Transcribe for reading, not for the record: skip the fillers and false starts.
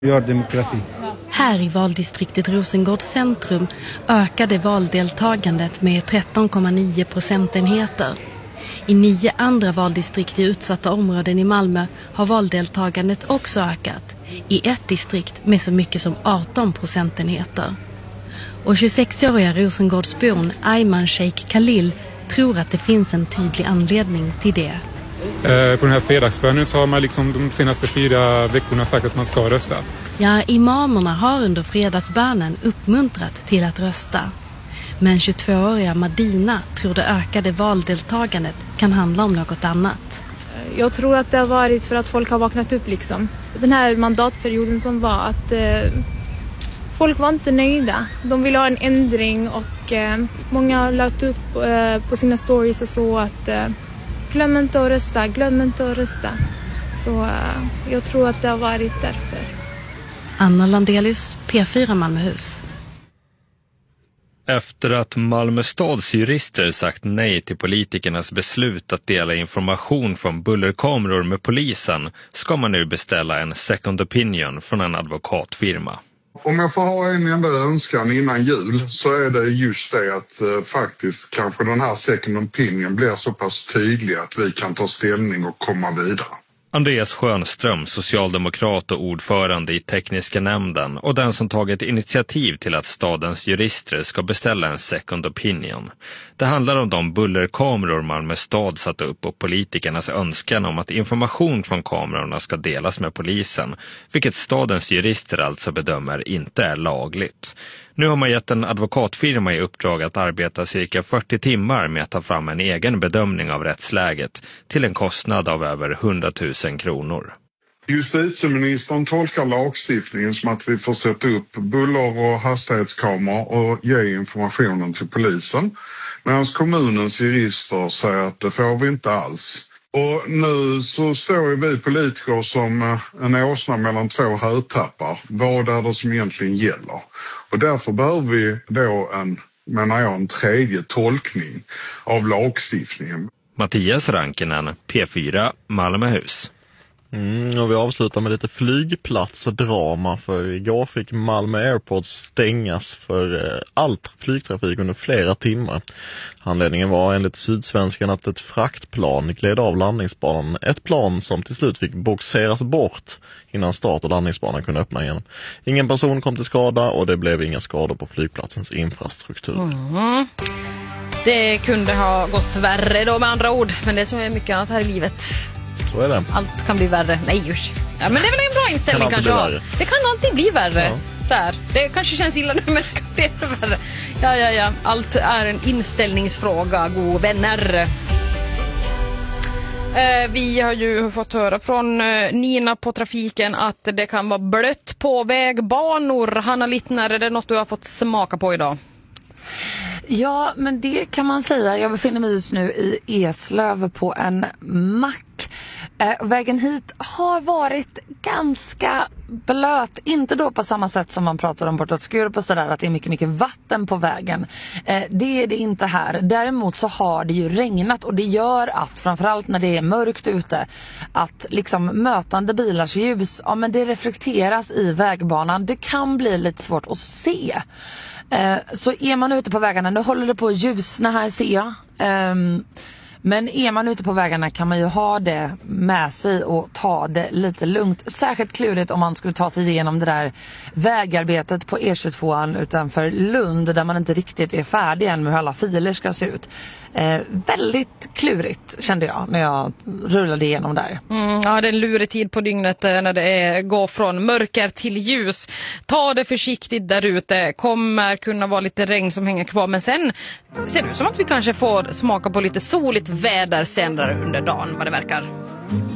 gör demokrati. Här i valdistriktet Rosengård centrum ökade valdeltagandet med 13,9 procentenheter. I 9 andra valdistrikt i utsatta områden i Malmö har valdeltagandet också ökat. I ett distrikt med så mycket som 18 procentenheter. Och 26-åriga Rosengårdsbon Ayman Sheikh Khalil tror att det finns en tydlig anledning till det. På den här fredagsbönen så har man liksom de senaste 4 veckorna sagt att man ska rösta. Ja, imamerna har under fredagsbönen uppmuntrat till att rösta. Men 22-åriga Madina tror det ökade valdeltagandet kan handla om något annat. Jag tror att det har varit för att folk har vaknat upp liksom. Den här mandatperioden som var att folk var inte nöjda. De ville ha en ändring och många har lagt upp på sina stories och så att glöm inte att rösta. Så jag tror att det har varit därför. Anna Landelius, P4 Malmöhus. Efter att Malmö stads jurister sagt nej till politikernas beslut att dela information från bullerkameror med polisen ska man nu beställa en second opinion från en advokatfirma. Om jag får ha en enda önskan innan jul så är det just det att faktiskt kanske den här second opinion blir så pass tydlig att vi kan ta ställning och komma vidare. Andreas Schönström, socialdemokrat och ordförande i tekniska nämnden och den som tagit initiativ till att stadens jurister ska beställa en second opinion. Det handlar om de bullerkameror Malmö stad satt upp och politikernas önskan om att information från kamerorna ska delas med polisen, vilket stadens jurister alltså bedömer inte är lagligt. Nu har man gett en advokatfirma i uppdrag att arbeta cirka 40 timmar med att ta fram en egen bedömning av rättsläget till en kostnad av över 100 000 kronor. Justitieministern tolkar lagstiftningen som att vi får sätta upp buller- och hastighetskameror och ge informationen till polisen. Medan kommunens jurister säger att det får vi inte alls. Och nu så står vi politiker som en åsna mellan 2 hötappar. Vad är det som egentligen gäller? Och därför behöver vi då en tredje tolkning av lagstiftningen. Mattias Rankinen, P4 Malmöhus. Och vi avslutar med lite flygplatsdrama, för igår fick Malmö Airport stängas för all flygtrafik under flera timmar. Anledningen var enligt Sydsvenskan att ett fraktplan gled av landningsbanan. Ett plan som till slut fick boxeras bort innan start och landningsbanan kunde öppna igen. Ingen person kom till skada och det blev inga skador på flygplatsens infrastruktur. Det kunde ha gått värre då med andra ord, men det som är mycket annat här i livet. Så är det. Allt kan bli värre. Nej just. Ja, men det är väl en bra inställning kanske. Det kan alltid bli värre. Ja. Så här. Det kanske känns illa nu, men det kan bli värre. Ja. Allt är en inställningsfråga, god vänner. Vi har ju fått höra från Nina på trafiken att det kan vara blött på vägbanor. Hanna Littner, är det något du har fått smaka på idag? Ja, men det kan man säga. Jag befinner mig just nu i Eslöv på en mack. Vägen hit har varit ganska blöt. Inte då på samma sätt som man pratar om bortåt Skurup och sådär, att det är mycket, mycket vatten på vägen. Det är det inte här. Däremot så har det ju regnat och det gör att, framförallt när det är mörkt ute, att liksom mötande bilars ljus, ja men det reflekteras i vägbanan. Det kan bli lite svårt att se. Så är man ute på vägarna, nu håller det på att ljusna här ser jag. Men är man ute på vägarna kan man ju ha det med sig och ta det lite lugnt. Särskilt klurigt om man skulle ta sig igenom det där vägarbetet på E22 utanför Lund, där man inte riktigt är färdig än med hur alla filer ska se ut. Väldigt klurigt kände jag när jag rullade igenom där. Ja, det är en lurig tid på dygnet när det går från mörker till ljus. Ta det försiktigt där ute. Kommer kunna vara lite regn som hänger kvar, men sen ser det ut som att vi kanske får smaka på lite soligt väder senare under dagen, vad det verkar.